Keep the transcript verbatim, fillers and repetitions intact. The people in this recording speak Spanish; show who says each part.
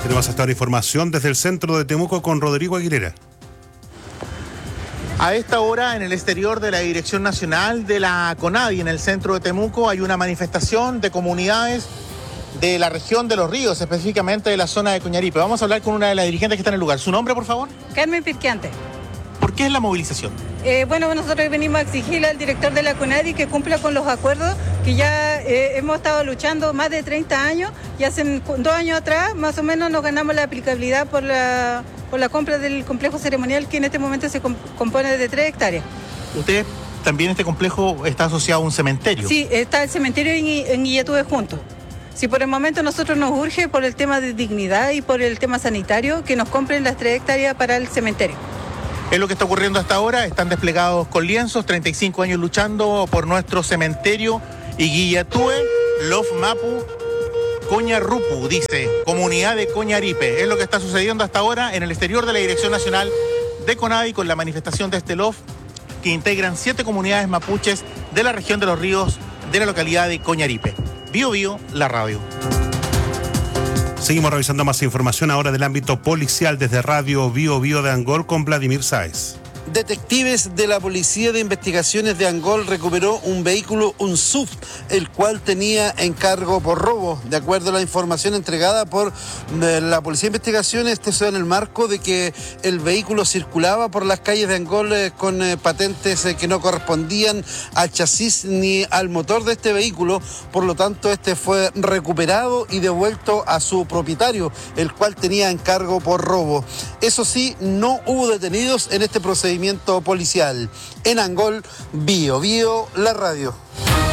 Speaker 1: Tenemos hasta ahora información desde el centro de Temuco con Rodrigo Aguilera.
Speaker 2: A esta hora, en el exterior de la Dirección Nacional de la CONADI, en el centro de Temuco, hay una manifestación de comunidades de la región de Los Ríos, específicamente de la zona de Coñaripe. Vamos a hablar con una de las dirigentes que está en el lugar. ¿Su nombre, por favor?
Speaker 3: Carmen Pirquiante.
Speaker 2: ¿Por qué es la movilización?
Speaker 3: Eh, bueno, nosotros venimos a exigirle al director de la CONADI que cumpla con los acuerdos que ya eh, hemos estado luchando más de treinta años y hace dos años atrás más o menos nos ganamos la aplicabilidad por la, por la compra del complejo ceremonial que en este momento se comp compone de tres hectáreas.
Speaker 2: ¿Usted también este complejo está asociado a un cementerio?
Speaker 3: Sí, está el cementerio en, en Guillatúe junto. Si por el momento nosotros nos urge por el tema de dignidad y por el tema sanitario que nos compren las tres hectáreas para el cementerio.
Speaker 2: Es lo que está ocurriendo hasta ahora. Están desplegados con lienzos, treinta y cinco años luchando por nuestro cementerio. Y Guillatúe, Lof Mapu, Coñarrupu, dice, comunidad de Coñaripe. Es lo que está sucediendo hasta ahora en el exterior de la Dirección Nacional de CONADI con la manifestación de este Lof que integran siete comunidades mapuches de la región de Los Ríos de la localidad de Coñaripe. Bio Bio, la radio.
Speaker 1: Seguimos revisando más información ahora del ámbito policial desde Radio Bio Bio de Angol con Vladimir Sáez.
Speaker 4: Detectives de la Policía de Investigaciones de Angol recuperó un vehículo, un S U V, el cual tenía encargo por robo. De acuerdo a la información entregada por la Policía de Investigaciones, esto se da en el marco de que el vehículo circulaba por las calles de Angol eh, con eh, patentes eh, que no correspondían al chasis ni al motor de este vehículo. Por lo tanto, este fue recuperado y devuelto a su propietario, el cual tenía encargo por robo. Eso sí, no hubo detenidos en este procedimiento policial. En Angol, Bio Bio, la radio.